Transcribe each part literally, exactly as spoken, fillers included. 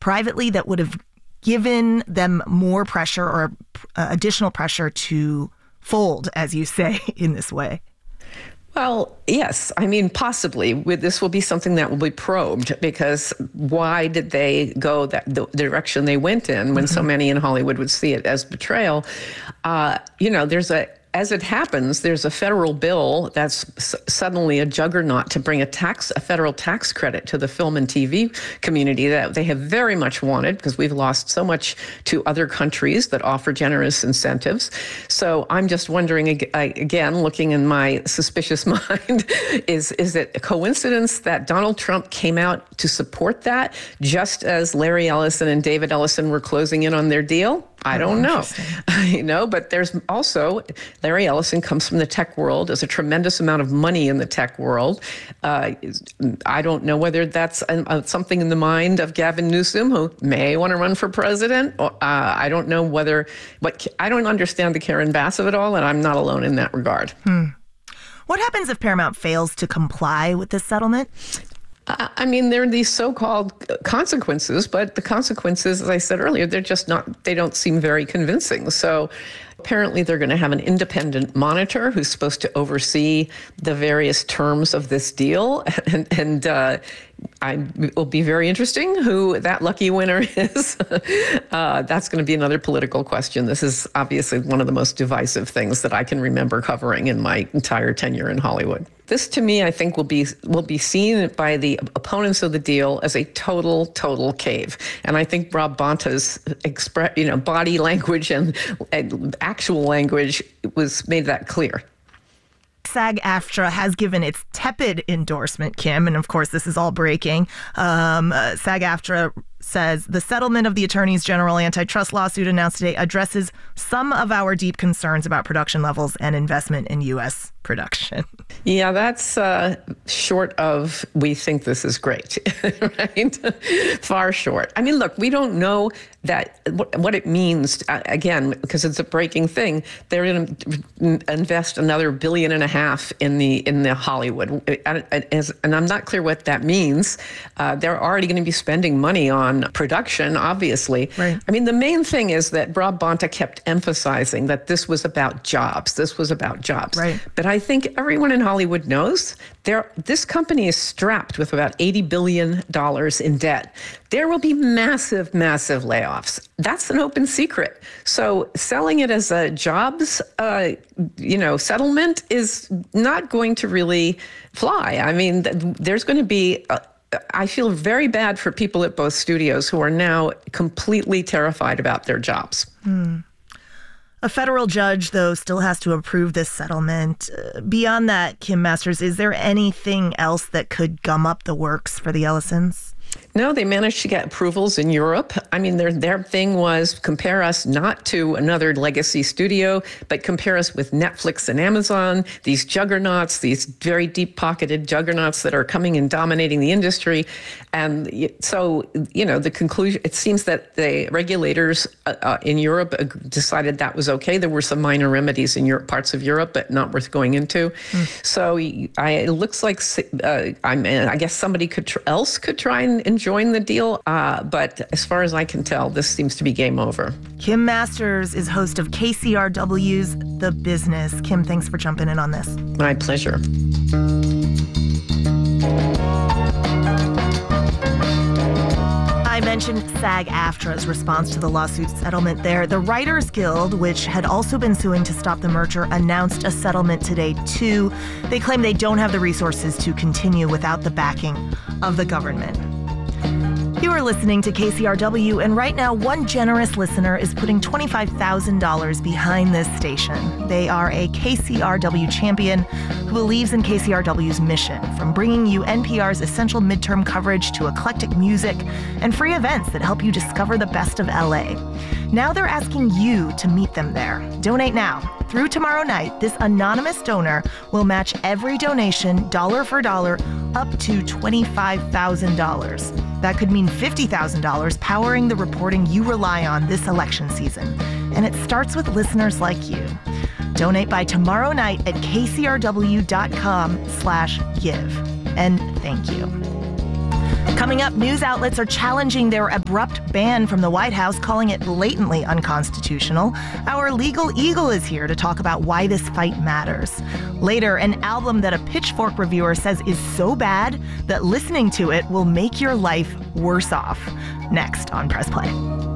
privately that would have given them more pressure or uh, additional pressure to fold, as you say, in this way? Well, yes. I mean, possibly. This will be something that will be probed, because why did they go that the direction they went in when mm-hmm. so many in Hollywood would see it as betrayal? Uh, you know, there's a As it happens, there's a federal bill that's s- suddenly a juggernaut to bring a tax, a federal tax credit to the film and T V community that they have very much wanted, because we've lost so much to other countries that offer generous incentives. So I'm just wondering, again, looking in my suspicious mind, is, is it a coincidence that Donald Trump came out to support that just as Larry Ellison and David Ellison were closing in on their deal? I don't know, you know, but there's also, Larry Ellison comes from the tech world. There's a tremendous amount of money in the tech world. Uh, I don't know whether that's uh, something in the mind of Gavin Newsom, who may want to run for president. Uh, I don't know whether, but I don't understand the Karen Bass of it all, and I'm not alone in that regard. Hmm. What happens if Paramount fails to comply with this settlement? I mean, there are these so-called consequences, but the consequences, as I said earlier, they're just not, they don't seem very convincing. So apparently they're going to have an independent monitor who's supposed to oversee the various terms of this deal. And, and uh, I, it will be very interesting who that lucky winner is. uh, that's going to be another political question. This is obviously one of the most divisive things that I can remember covering in my entire tenure in Hollywood. This, to me, I think will be will be seen by the opponents of the deal as a total, total cave. And I think Rob Bonta's express, you know, body language and, and actual language was made that clear. SAG-AFTRA has given its tepid endorsement, Kim, and of course this is all breaking. Um, uh, SAG-AFTRA says the settlement of the Attorney's General antitrust lawsuit announced today addresses some of our deep concerns about production levels and investment in U S production. Yeah, that's uh, short of we think this is great, right? Far short. I mean, look, we don't know that what, what it means, uh, again, because it's a breaking thing. They're going to invest another billion and a half in the in the Hollywood. And, and I'm not clear what that means. Uh, they're already going to be spending money on production, obviously. Right. I mean, the main thing is that Rob Bonta kept emphasizing that this was about jobs. This was about jobs. Right. But I think everyone in Hollywood knows there, this company is strapped with about eighty billion dollars in debt. There will be massive, massive layoffs. That's an open secret. So selling it as a jobs, uh, you know, settlement is not going to really fly. I mean, th- there's going to be... Uh, I feel very bad for people at both studios who are now completely terrified about their jobs. Hmm. A federal judge, though, still has to approve this settlement. Uh, beyond that, Kim Masters, is there anything else that could gum up the works for the Ellisons? No, they managed to get approvals in Europe. I mean, their their thing was compare us not to another legacy studio, but compare us with Netflix and Amazon, these juggernauts, these very deep-pocketed juggernauts that are coming and dominating the industry. And so, you know, the conclusion, it seems that the regulators uh, uh, in Europe decided that was okay. There were some minor remedies in Europe, parts of Europe, but not worth going into. Mm. So I, it looks like, uh, I mean, I guess somebody could tr- else could try and enjoying the deal, uh, but as far as I can tell, this seems to be game over. Kim Masters is host of K C R W's The Business. Kim, thanks for jumping in on this. My pleasure. I mentioned SAG-AFTRA's response to the lawsuit settlement there. The Writers Guild, which had also been suing to stop the merger, announced a settlement today, too. They claim they don't have the resources to continue without the backing of the government. You are listening to K C R W, and right now, one generous listener is putting twenty-five thousand dollars behind this station. They are a K C R W champion who believes in K C R W's mission, from bringing you N P R's essential midterm coverage to eclectic music and free events that help you discover the best of L A. Now they're asking you to meet them there. Donate now. Through tomorrow night, this anonymous donor will match every donation, dollar for dollar, up to twenty-five thousand dollars. That could mean fifty thousand dollars powering the reporting you rely on this election season. And it starts with listeners like you. Donate by tomorrow night at kcrw.com slash give. And thank you. Coming up, news outlets are challenging their abrupt ban from the White House, calling it blatantly unconstitutional. Our legal eagle is here to talk about why this fight matters. Later, an album that a Pitchfork reviewer says is so bad that listening to it will make your life worse off. Next on Press Play.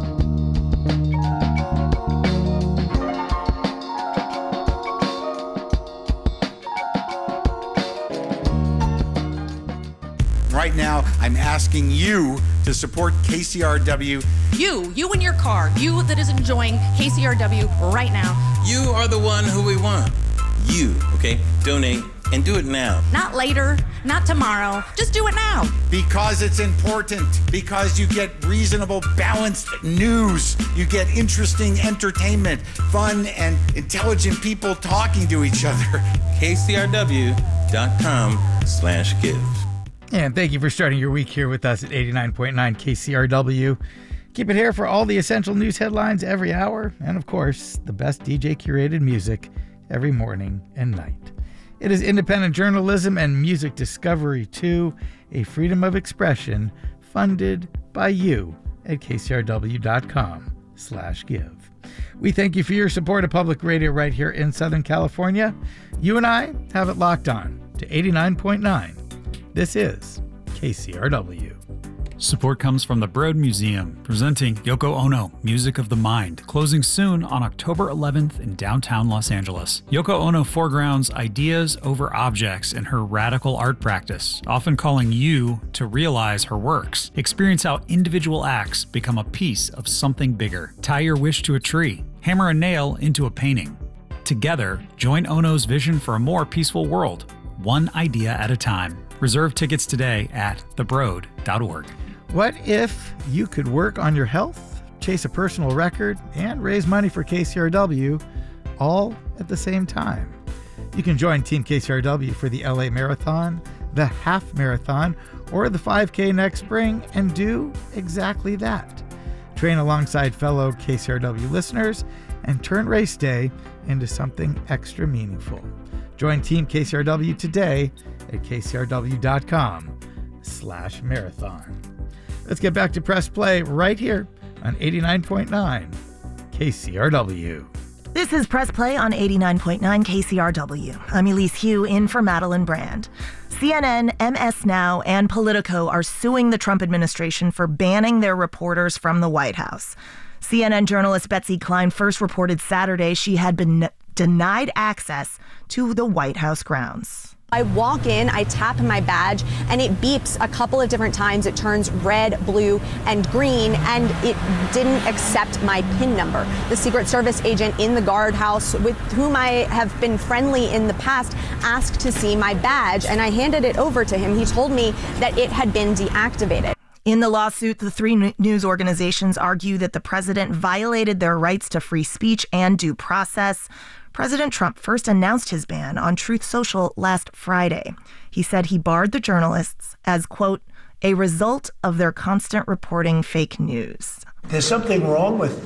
Right now, I'm asking you to support K C R W. You, you in your car, you that is enjoying K C R W right now. You are the one who we want. You, okay? Donate and do it now. Not later, not tomorrow, just do it now. Because it's important. Because you get reasonable, balanced news. You get interesting entertainment, fun and intelligent people talking to each other. K C R W dot com slash give. And thank you for starting your week here with us at eighty-nine point nine K C R W. Keep it here for all the essential news headlines every hour, and of course, the best D J curated music every morning and night. It is independent journalism and music discovery too, a freedom of expression funded by you at K C R W dot com slash give. We thank you for your support of public radio right here in Southern California. You and I have it locked on to eighty-nine point nine. This is K C R W. Support comes from the Broad Museum, presenting Yoko Ono, Music of the Mind, closing soon on October eleventh in downtown Los Angeles. Yoko Ono foregrounds ideas over objects in her radical art practice, often calling you to realize her works. Experience how individual acts become a piece of something bigger. Tie your wish to a tree. Hammer a nail into a painting. Together, join Ono's vision for a more peaceful world, one idea at a time. Reserve tickets today at the broad dot org. What if you could work on your health, chase a personal record, and raise money for K C R W all at the same time? You can join Team K C R W for the L A Marathon, the Half Marathon, or the five K next spring and do exactly that. Train alongside fellow K C R W listeners and turn race day into something extra meaningful. Join Team K C R W today at K C R W dot com slash marathon. Let's get back to Press Play right here on eighty-nine point nine K C R W. This is Press Play on eighty-nine point nine K C R W. I'm Elise Hugh in for Madeline Brand. C N N, M S Now, and Politico are suing the Trump administration for banning their reporters from the White House. C N N journalist Betsy Klein first reported Saturday she had been denied access to the White House grounds. I walk in, I tap my badge, and it beeps a couple of different times. It turns red, blue, and green, and it didn't accept my PIN number. The Secret Service agent in the guardhouse, with whom I have been friendly in the past, asked to see my badge, and I handed it over to him. He told me that it had been deactivated. In the lawsuit, the three news organizations argue that the president violated their rights to free speech and due process. President Trump first announced his ban on Truth Social last Friday. He said he barred the journalists as, quote, a result of their constant reporting fake news. There's something wrong with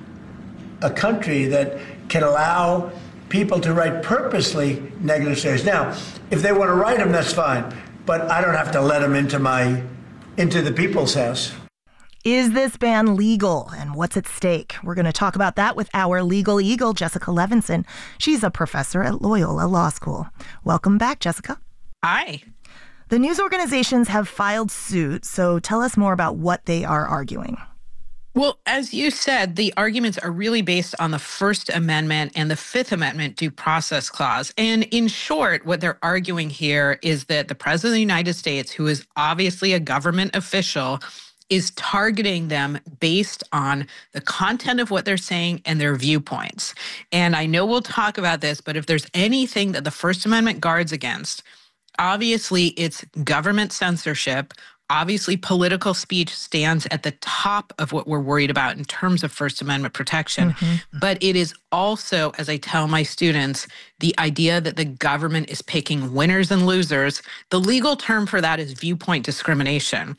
a country that can allow people to write purposely negative stories. Now, if they want to write them, that's fine, but I don't have to let them into my, into the people's house. Is this ban legal, and what's at stake? We're going to talk about that with our legal eagle, Jessica Levinson. She's a professor at Loyola Law School. Welcome back, Jessica. Hi. The news organizations have filed suit, so tell us more about what they are arguing. Well, as you said, the arguments are really based on the First Amendment and the Fifth Amendment due process clause. And in short, what they're arguing here is that the President of the United States, who is obviously a government official, is targeting them based on the content of what they're saying and their viewpoints. And I know we'll talk about this, but if there's anything that the First Amendment guards against, obviously it's government censorship. Obviously, political speech stands at the top of what we're worried about in terms of First Amendment protection. Mm-hmm. But it is also, as I tell my students, the idea that the government is picking winners and losers. The legal term for that is viewpoint discrimination.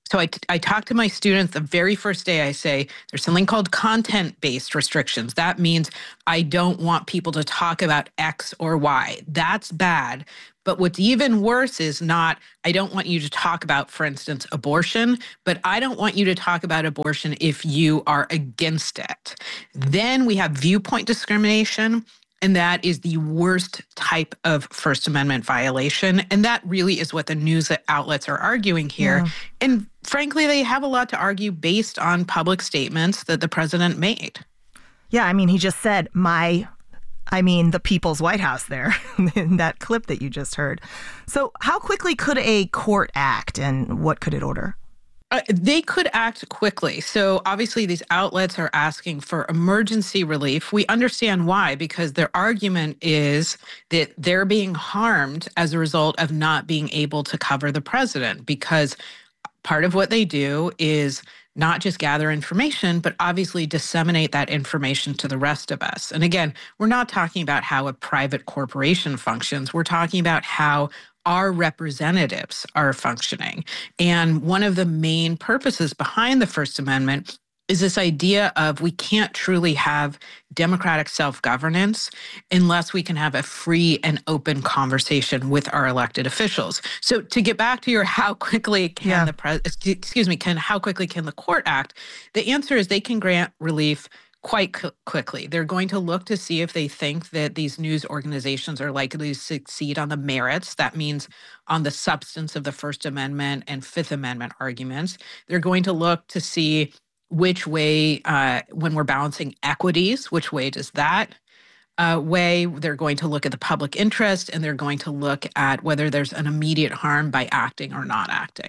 So I, I talk to my students the very first day. I say, there's something called content-based restrictions. That means I don't want people to talk about X or Y. That's bad. But what's even worse is not, I don't want you to talk about, for instance, abortion, but I don't want you to talk about abortion if you are against it. Then we have viewpoint discrimination. And that is the worst type of First Amendment violation. And that really is what the news outlets are arguing here. Yeah. And frankly, they have a lot to argue based on public statements that the president made. Yeah, I mean, he just said, my, I mean, the People's White House there in that clip that you just heard. So how quickly could a court act and what could it order? Uh, they could act quickly. So obviously these outlets are asking for emergency relief. We understand why, because their argument is that they're being harmed as a result of not being able to cover the president, because part of what they do is not just gather information, but obviously disseminate that information to the rest of us. And again, we're not talking about how a private corporation functions. We're talking about how our representatives are functioning. And one of the main purposes behind the First Amendment is this idea of we can't truly have democratic self-governance unless we can have a free and open conversation with our elected officials. So to get back to your how quickly can yeah. the pres excuse me, can how quickly can the court act? The answer is they can grant relief quite quickly. They're going to look to see if they think that these news organizations are likely to succeed on the merits. That means on the substance of the First Amendment and Fifth Amendment arguments. They're going to look to see which way, uh, when we're balancing equities, which way does that uh, weigh? They're going to look at the public interest, and they're going to look at whether there's an immediate harm by acting or not acting.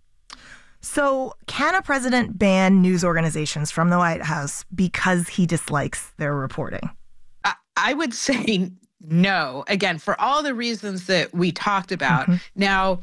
So can a president ban news organizations from the White House because he dislikes their reporting? I, I would say no, again, for all the reasons that we talked about. Mm-hmm. Now,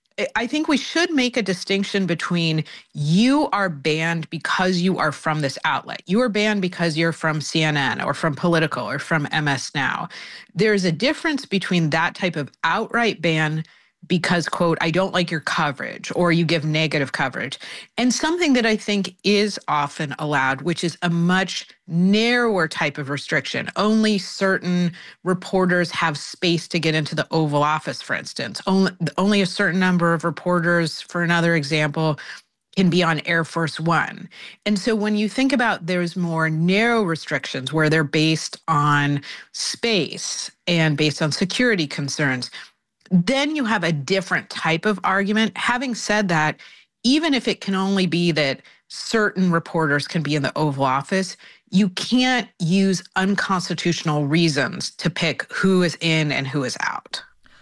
I think we should make a distinction between you are banned because you are from this outlet. You are banned because you're from C N N or from Politico or from M S Now. There's a difference between that type of outright ban because, quote, I don't like your coverage, or you give negative coverage. And something that I think is often allowed, which is a much narrower type of restriction. Only certain reporters have space to get into the Oval Office, for instance. Only, only a certain number of reporters, for another example, can be on Air Force One. And so when you think about there's more narrow restrictions where they're based on space and based on security concerns, then you have a different type of argument. Having said that, even if it can only be that certain reporters can be in the Oval Office, you can't use unconstitutional reasons to pick who is in and who is out.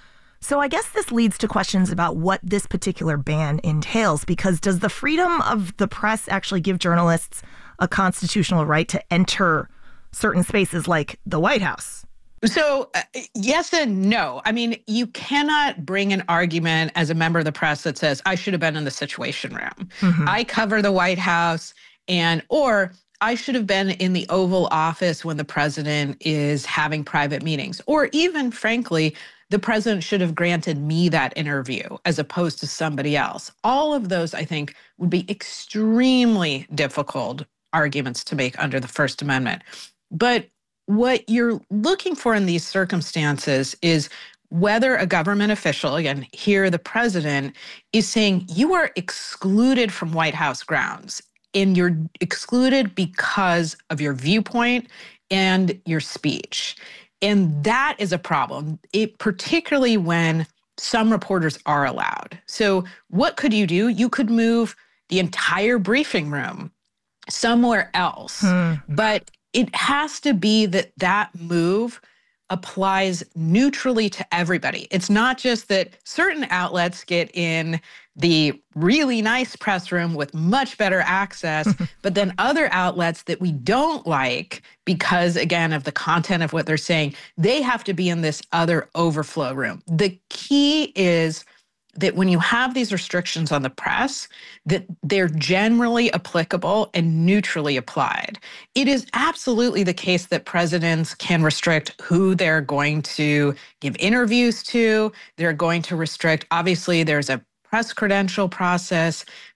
So I guess this leads to questions about what this particular ban entails, because does the freedom of the press actually give journalists a constitutional right to enter certain spaces like the White House? So uh, yes and no. I mean, you cannot bring an argument as a member of the press that says, I should have been in the Situation Room. Mm-hmm. I cover the White House, and or I should have been in the Oval Office when the president is having private meetings. Or even, frankly, the president should have granted me that interview as opposed to somebody else. All of those, I think, would be extremely difficult arguments to make under the First Amendment. But what you're looking for in these circumstances is whether a government official, again, here the president, is saying you are excluded from White House grounds, and you're excluded because of your viewpoint and your speech. And that is a problem, it, particularly when some reporters are allowed. So what could you do? You could move the entire briefing room somewhere else. Hmm. But it has to be that that move applies neutrally to everybody. It's not just that certain outlets get in the really nice press room with much better access, but then other outlets that we don't like because, again, of the content of what they're saying, they have to be in this other overflow room. The key is that when you have these restrictions on the press, that they're generally applicable and neutrally applied. It is absolutely the case that presidents can restrict who they're going to give interviews to. They're going to restrict, obviously, there's a press credential process,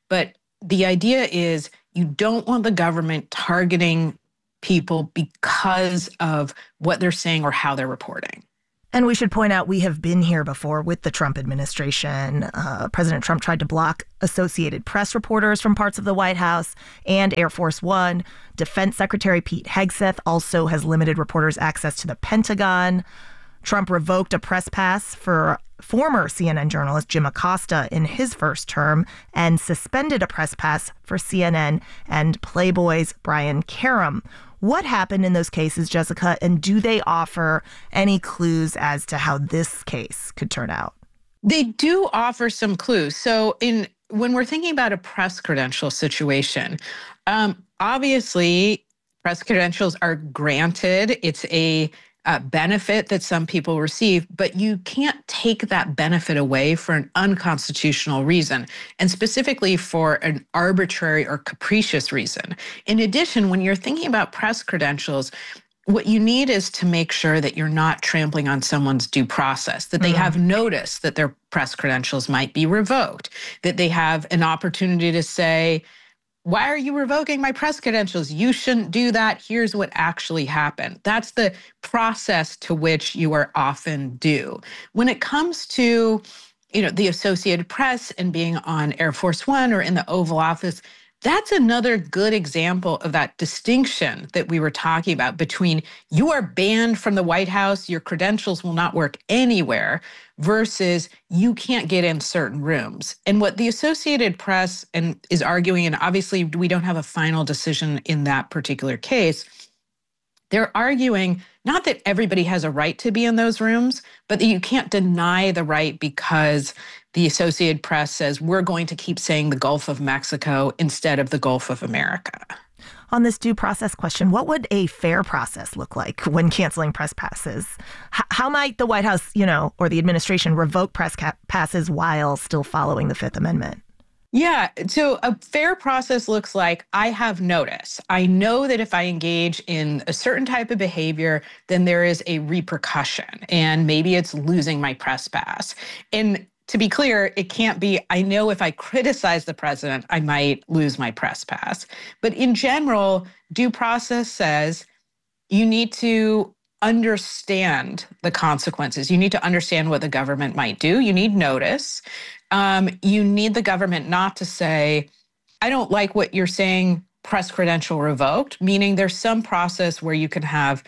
But the idea is you don't want the government targeting people because of what they're saying or how they're reporting. And we should point out we have been here before with the Trump administration. Uh, President Trump tried to block Associated Press reporters from parts of the White House and Air Force One. Defense Secretary Pete Hegseth also has limited reporters' access to the Pentagon. Trump revoked a press pass for former C N N journalist Jim Acosta in his first term and suspended a press pass for C N N and Playboy's Brian Karem. What happened in those cases, Jessica, and do they offer any clues as to how this case could turn out? They do offer some clues. So in when we're thinking about a press credential situation, um, obviously press credentials are granted. It's a Uh, benefit that some people receive, but you can't take that benefit away for an unconstitutional reason, and specifically for an arbitrary or capricious reason. In addition, when you're thinking about press credentials, what you need is to make sure that you're not trampling on someone's due process, that they mm-hmm. have notice that their press credentials might be revoked, that they have an opportunity to say, why are you revoking my press credentials? You shouldn't do that. Here's what actually happened. That's the process to which you are often due. When it comes to, you know, the Associated Press and being on Air Force One or in the Oval Office, that's another good example of that distinction that we were talking about between you are banned from the White House, your credentials will not work anywhere, versus you can't get in certain rooms. And what the Associated Press and is arguing, and obviously we don't have a final decision in that particular case, they're arguing not that everybody has a right to be in those rooms, but that you can't deny the right because the Associated Press says we're going to keep saying the Gulf of Mexico instead of the Gulf of America. On this due process question, what would a fair process look like when canceling press passes? H- how might the White House, you know, or the administration revoke press ca- passes while still following the Fifth Amendment? Yeah, so a fair process looks like I have notice. I know that if I engage in a certain type of behavior, then there is a repercussion, and maybe it's losing my press pass. And to be clear, it can't be, I know if I criticize the president, I might lose my press pass. But in general, due process says you need to understand the consequences. You need to understand what the government might do. You need notice. Um, you need the government not to say, I don't like what you're saying, press credential revoked, meaning there's some process where you can have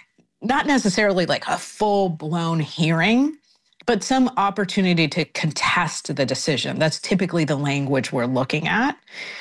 not necessarily like a full-blown hearing, but some opportunity to contest the decision. That's typically the language we're looking at.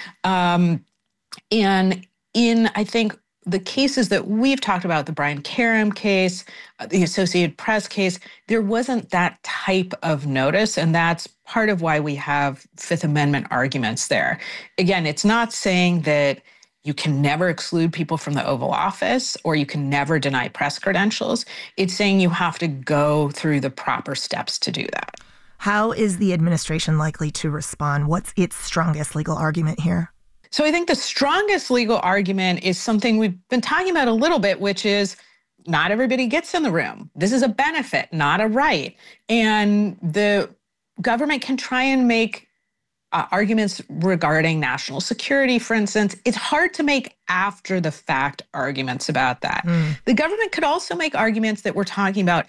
Um, and in, I think, the cases that we've talked about, the Brian Karem case, the Associated Press case, there wasn't that type of notice, and that's part of why we have Fifth Amendment arguments there. Again, it's not saying that you can never exclude people from the Oval Office or you can never deny press credentials. It's saying you have to go through the proper steps to do that. How is the administration likely to respond? What's its strongest legal argument here? So I think the strongest legal argument is something we've been talking about a little bit, which is not everybody gets in the room. This is a benefit, not a right. And the government can try and make uh, arguments regarding national security, for instance. It's hard to make after the fact arguments about that. Mm. The government could also make arguments that we're talking about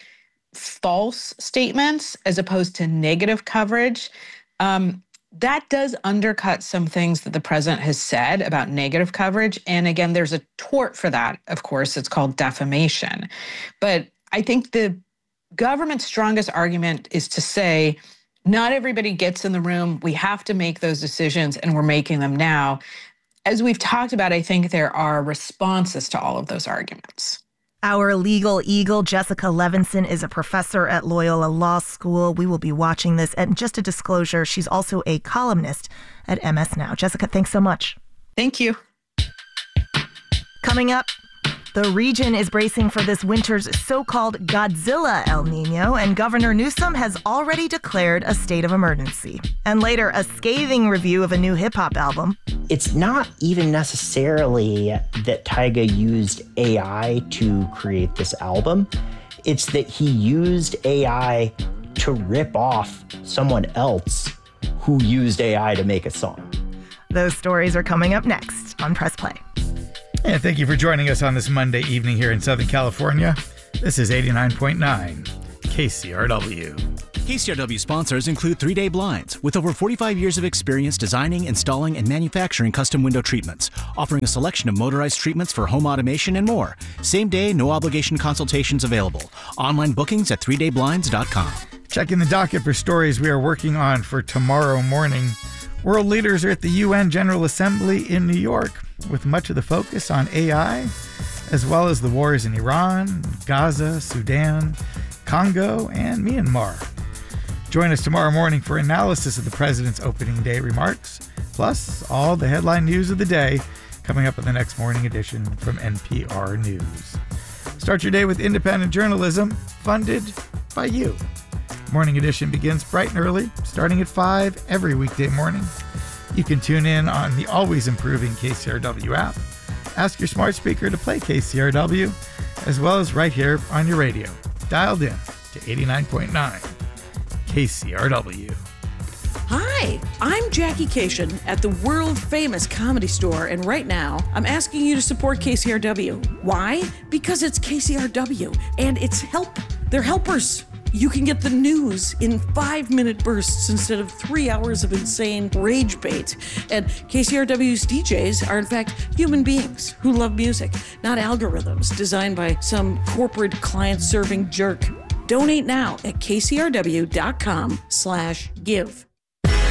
false statements as opposed to negative coverage. Um, That does undercut some things that the president has said about negative coverage. And again, there's a tort for that, of course. It's called defamation. But I think the government's strongest argument is to say, not everybody gets in the room. We have to make those decisions, and we're making them now. As we've talked about, I think there are responses to all of those arguments. Our legal eagle, Jessica Levinson, is a professor at Loyola Law School. We will be watching this. And just a disclosure, she's also a columnist at M S Now. Jessica, thanks so much. Thank you. Coming up, the region is bracing for this winter's so-called Godzilla El Nino, and Governor Newsom has already declared a state of emergency. And later, a scathing review of a new hip-hop album. It's not even necessarily that Tyga used A I to create this album. It's that he used A I to rip off someone else who used A I to make a song. Those stories are coming up next on Press Play. And thank you for joining us on this Monday evening here in Southern California. This is eighty-nine point nine K C R W. K C R W sponsors include three day Blinds, with over forty-five years of experience designing, installing, and manufacturing custom window treatments, offering a selection of motorized treatments for home automation and more. Same day, no obligation consultations available. Online bookings at three day blinds dot com. Checking the docket for stories we are working on for tomorrow morning. World leaders are at the U N General Assembly in New York, with much of the focus on A I, as well as the wars in Iran, Gaza, Sudan, Congo, and Myanmar. Join us tomorrow morning for analysis of the president's opening day remarks, plus all the headline news of the day coming up in the next morning edition from N P R News. Start your day with independent journalism funded by you. Morning edition begins bright and early, starting at five every weekday morning. You can tune in on the always improving K C R W app. Ask your smart speaker to play K C R W, as well as right here on your radio, dialed in to eighty-nine point nine K C R W. Hi, I'm Jackie Cation at the world-famous Comedy Store, and right now, I'm asking you to support K C R W. Why? Because it's K C R W, and it's help. They're helpers. You can get the news in five-minute bursts instead of three hours of insane rage bait. And K C R W's D Js are, in fact, human beings who love music, not algorithms designed by some corporate client-serving jerk. Donate now at kcrw.com slash give.